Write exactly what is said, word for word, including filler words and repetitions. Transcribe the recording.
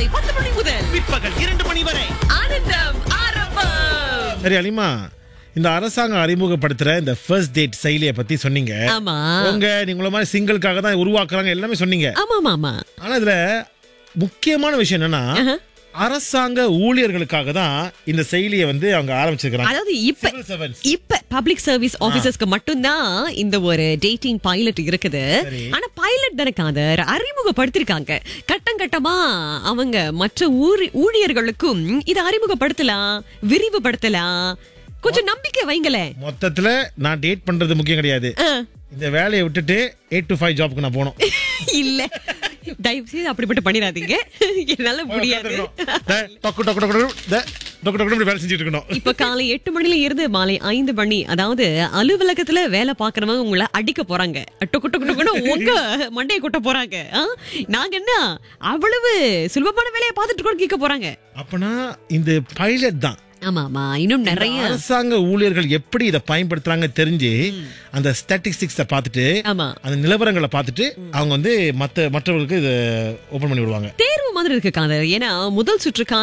பத்து மணி முதல் பிற்பகல் இரண்டு மணி வரை ஆனந்தம் ஆரம்பம். சரி அலிமா, இந்த அரசாங்கம் அறிமுகப்படுத்துற இந்த ஃபர்ஸ்ட் டேட் செயலியை பத்தி சொன்னீங்க. ஆமா உங்க நீங்கள மாதிரி சிங்கிள்காக தான் உருவாக்குறாங்க எல்லாமே சொன்னீங்க. ஆமா ஆமா ஆமா. ஆனா இதுல முக்கியமான விஷயம் என்னன்னா, ஆஹா. அரசாங்க ஊழியர்களுக்காக தான் இந்த செயலியை வந்து அவங்க ஆரம்பிச்சிருக்காங்க. அதாவது இப்ப இப்ப பப்ளிக் சர்வீஸ் ஆபீசர்ஸ்க்கு மட்டும்தான் இந்த ஒரு டேட்டிங் பைலட் இருக்குது. சரி. ஆனா பைலட் தானே காதர் அறிமுகப்படுத்திருக்காங்க. கட்டம் கட்டமா அவங்க மற்ற ஊரி- ஊழியர்களுக்கும் இதை அறிமுகப்படுத்தலாம், விரிவுபடுத்தலாம். கொஞ்சம் நம்பிக்கை வைங்களேன். மொத்தத்துல நான் டேட் பண்றது முக்கியம் கிடையாது. ஆ. இந்த வேலையை விட்டுட்டு எயிட் டு ஃபைவ் ஜாப்க்கு நான் போனோம். இல்ல தயவு செய்து அப்படிப்பட்ட பண்ணிடாதீங்க. என்னால முடியாது. டொக்கு டொக்கு டொக்கு டொக்கு, த, டொக்கு டொக்கு டொக்கு வேலை செஞ்சுட்டு இருக்கணும். இப்ப காலை எட்டு மணில இருந்து மாலை ஐந்து மணி, அதாவது அலுவலகத்துல வேலை பாக்குறவங்க உங்களை அடிக்க போறாங்க. டொக்கு டொக்கு டொக்குன்னு உங்க மண்டையை கொட்ட போறாங்க. ஆ? நாங்க என்ன அவ்வளவு சுலபமான வேலையை பார்த்துட்டு இருக்கோம்னு கேட்க போறாங்க. அப்பனா இந்த பைலட் தான் ஆமா ஆமா, இன்னும் நிறைய அரசாங்க ஊழியர்கள் எப்படி இதை பயன்படுத்துறாங்க தெரிஞ்சு அந்த ஸ்டாட்டிஸ்டிக்ஸை பார்த்துட்டு ஆமா அந்த நிலவரங்களை பார்த்துட்டு அவங்க வந்து மத்த மற்றவர்களுக்கு இதை ஓபன் பண்ணி விடுவாங்க. தேர்வு மாதிரி இருக்கு காதர். ஏன்னா முதல் சுற்று